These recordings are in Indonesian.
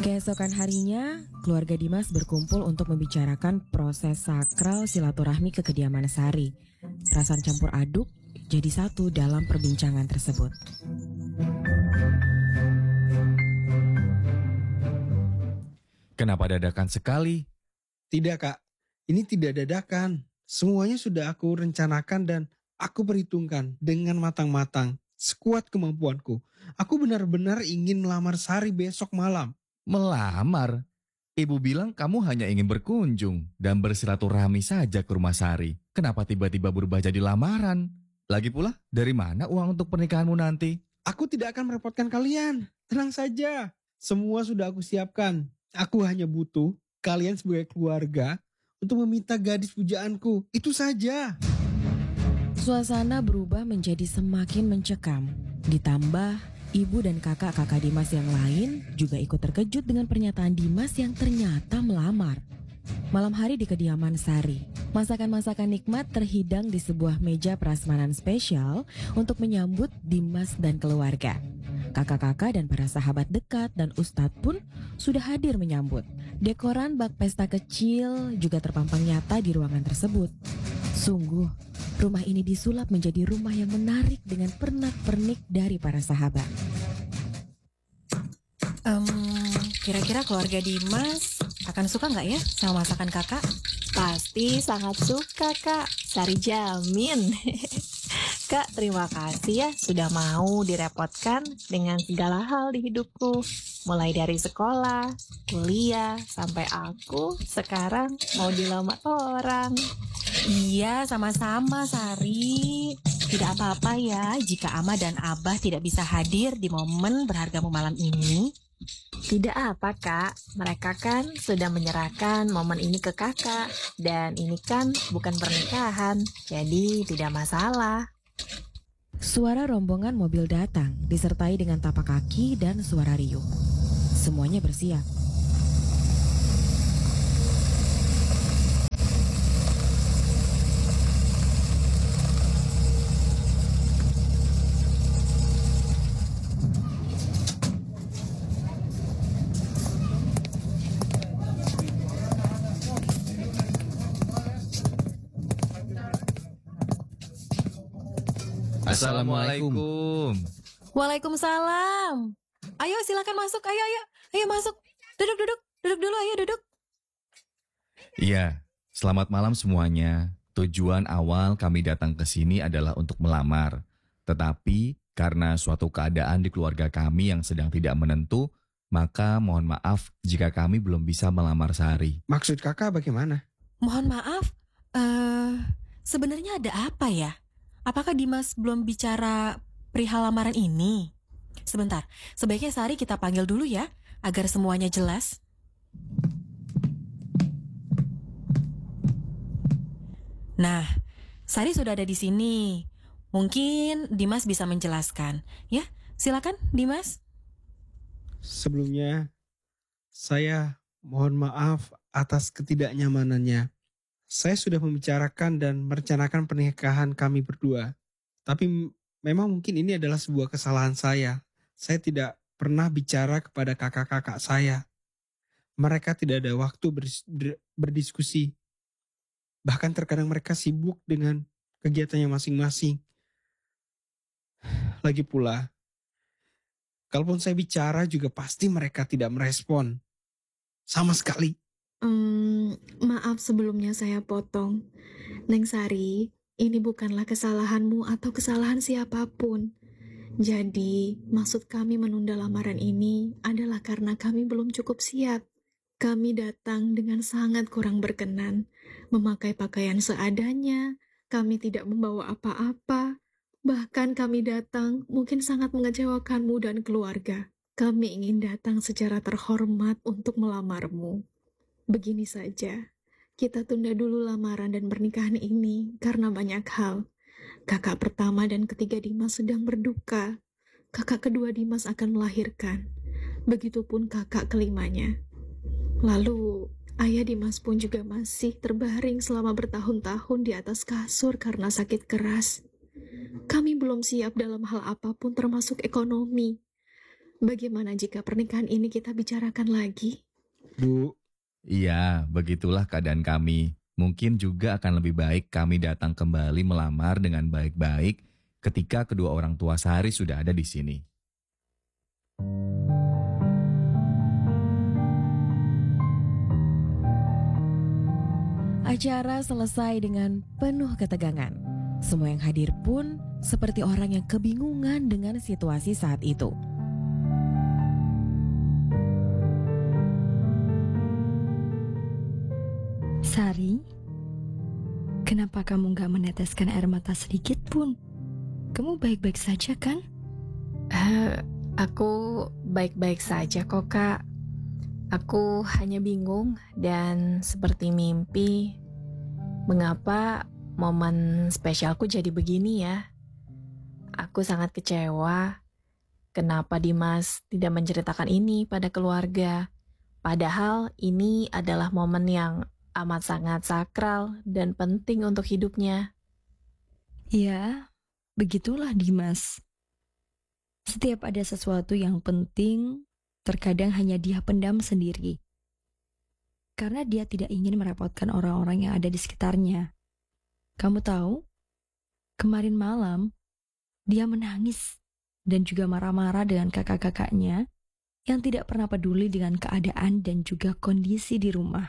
Keesokan harinya, keluarga Dimas berkumpul untuk membicarakan proses sakral silaturahmi ke kediaman Sari. Perasaan campur aduk jadi satu dalam perbincangan tersebut. Kenapa dadakan sekali? Tidak, Kak. Ini tidak dadakan. Semuanya sudah aku rencanakan dan aku perhitungkan dengan matang-matang. Sekuat kemampuanku. Aku benar-benar ingin melamar Sari besok malam. Melamar? Ibu bilang kamu hanya ingin berkunjung dan bersilaturahmi saja ke rumah Sari. Kenapa tiba-tiba berubah jadi lamaran? Lagi pula, dari mana uang untuk pernikahanmu nanti? Aku tidak akan merepotkan kalian. Tenang saja. Semua sudah aku siapkan. Aku hanya butuh kalian sebagai keluarga untuk meminta gadis pujaanku. Itu saja. Suasana berubah menjadi semakin mencekam. Ditambah ibu dan kakak-kakak Dimas yang lain juga ikut terkejut dengan pernyataan Dimas yang ternyata melamar. Malam hari di kediaman Sari, masakan-masakan nikmat terhidang di sebuah meja prasmanan spesial untuk menyambut Dimas dan keluarga. Kakak-kakak dan para sahabat dekat dan ustadz pun sudah hadir menyambut. Dekoran bak pesta kecil juga terpampang nyata di ruangan tersebut. Sungguh, rumah ini disulap menjadi rumah yang menarik dengan pernak-pernik dari para sahabat. Kira-kira keluarga Dimas akan suka nggak ya sama masakan kakak? Pasti sangat suka, Kak. Sari jamin. Kak, terima kasih ya sudah mau direpotkan dengan segala hal di hidupku. Mulai dari sekolah, kuliah, sampai aku sekarang mau dilamar orang. Iya, sama-sama Sari. Tidak apa-apa ya jika Ama dan Abah tidak bisa hadir di momen berhargamu malam ini. Tidak apa, Kak. Mereka kan sudah menyerahkan momen ini ke Kakak. Dan ini kan bukan pernikahan, jadi tidak masalah. Suara rombongan mobil datang disertai dengan tapak kaki dan suara riuh. Semuanya bersiap. Assalamualaikum. Waalaikumsalam. Ayo silakan masuk, ayo masuk. Duduk dulu, ayo duduk. Iya, selamat malam semuanya. Tujuan awal kami datang ke sini adalah untuk melamar. Tetapi karena suatu keadaan di keluarga kami yang sedang tidak menentu, maka mohon maaf jika kami belum bisa melamar Sari. Maksud kakak bagaimana? Mohon maaf, sebenarnya ada apa ya? Apakah Dimas belum bicara perihal lamaran ini? Sebentar, sebaiknya Sari kita panggil dulu ya, agar semuanya jelas. Nah, Sari sudah ada di sini. Mungkin Dimas bisa menjelaskan. Ya, silakan Dimas. Sebelumnya, saya mohon maaf atas ketidaknyamanannya. Saya sudah membicarakan dan merencanakan pernikahan kami berdua. Tapi memang mungkin ini adalah sebuah kesalahan saya. Saya tidak pernah bicara kepada kakak-kakak saya. Mereka tidak ada waktu berdiskusi. Bahkan terkadang mereka sibuk dengan kegiatannya masing-masing. Lagi pula, kalaupun saya bicara juga pasti mereka tidak merespon. Sama sekali. Maaf sebelumnya saya potong. Neng Sari, ini bukanlah kesalahanmu atau kesalahan siapapun. Jadi, maksud kami menunda lamaran ini adalah karena kami belum cukup siap. Kami datang dengan sangat kurang berkenan, memakai pakaian seadanya, kami tidak membawa apa-apa. Bahkan kami datang mungkin sangat mengecewakanmu dan keluarga. Kami ingin datang secara terhormat untuk melamarmu. Begini saja, kita tunda dulu lamaran dan pernikahan ini karena banyak hal. Kakak pertama dan ketiga Dimas sedang berduka. Kakak kedua Dimas akan melahirkan. Begitupun kakak kelimanya. Lalu, ayah Dimas pun juga masih terbaring selama bertahun-tahun di atas kasur karena sakit keras. Kami belum siap dalam hal apapun termasuk ekonomi. Bagaimana jika pernikahan ini kita bicarakan lagi? Bu, Iya, begitulah keadaan kami. Mungkin juga akan lebih baik kami datang kembali melamar dengan baik-baik ketika kedua orang tua Sari sudah ada di sini. Acara selesai dengan penuh ketegangan. Semua yang hadir pun seperti orang yang kebingungan dengan situasi saat itu. Sari, kenapa kamu gak meneteskan air mata sedikit pun? Kamu baik-baik saja kan? Aku baik-baik saja kok, Kak. Aku hanya bingung dan seperti mimpi. Mengapa momen spesialku jadi begini ya? Aku sangat kecewa. Kenapa Dimas tidak menceritakan ini pada keluarga? Padahal ini adalah momen yang amat sangat sakral dan penting untuk hidupnya. Ya, begitulah Dimas. Setiap ada sesuatu yang penting, terkadang hanya dia pendam sendiri. Karena dia tidak ingin merepotkan orang-orang yang ada di sekitarnya. Kamu tahu, kemarin malam dia menangis dan juga marah-marah dengan kakak-kakaknya yang tidak pernah peduli dengan keadaan dan juga kondisi di rumah.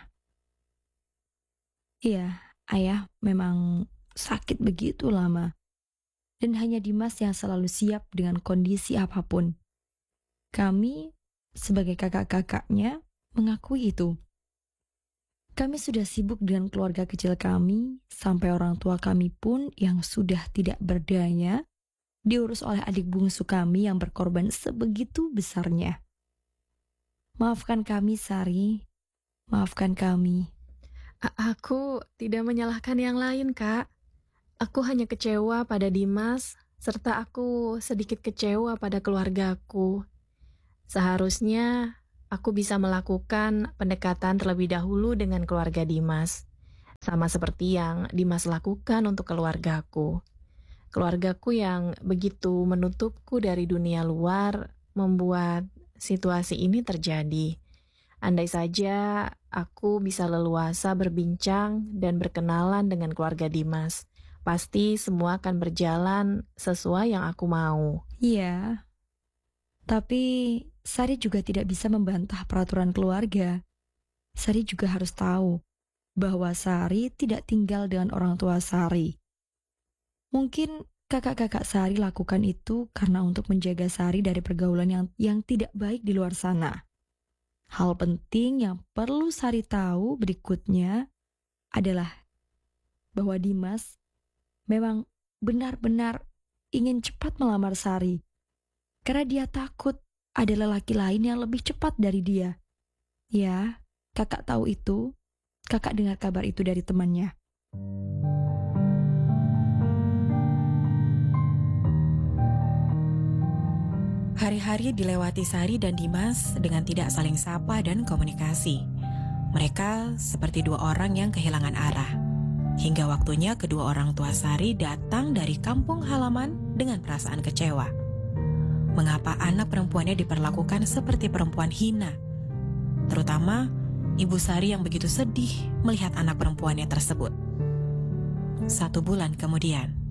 Iya, ayah memang sakit begitu lama. Dan hanya Dimas yang selalu siap dengan kondisi apapun. Kami, sebagai kakak-kakaknya, mengakui itu. Kami sudah sibuk dengan keluarga kecil kami, sampai orang tua kami pun yang sudah tidak berdaya, diurus oleh adik bungsu kami yang berkorban sebegitu besarnya. Maafkan kami, Sari. Maafkan kami. Aku tidak menyalahkan yang lain, Kak. Aku hanya kecewa pada Dimas, serta aku sedikit kecewa pada keluargaku. Seharusnya aku bisa melakukan pendekatan terlebih dahulu dengan keluarga Dimas. Sama seperti yang Dimas lakukan untuk keluargaku. Keluargaku yang begitu menutupku dari dunia luar membuat situasi ini terjadi. Andai saja aku bisa leluasa berbincang dan berkenalan dengan keluarga Dimas, pasti semua akan berjalan sesuai yang aku mau. Iya, tapi Sari juga tidak bisa membantah peraturan keluarga. Sari juga harus tahu bahwa Sari tidak tinggal dengan orang tua Sari. Mungkin kakak-kakak Sari lakukan itu karena untuk menjaga Sari dari pergaulan yang tidak baik di luar sana. Hal penting yang perlu Sari tahu berikutnya adalah bahwa Dimas memang benar-benar ingin cepat melamar Sari. Karena dia takut ada lelaki lain yang lebih cepat dari dia. Ya, kakak tahu itu. Kakak dengar kabar itu dari temannya. Hari-hari dilewati Sari dan Dimas dengan tidak saling sapa dan komunikasi. Mereka seperti dua orang yang kehilangan arah. Hingga waktunya kedua orang tua Sari datang dari kampung halaman dengan perasaan kecewa. Mengapa anak perempuannya diperlakukan seperti perempuan hina? Terutama ibu Sari yang begitu sedih melihat anak perempuannya tersebut. 1 bulan kemudian.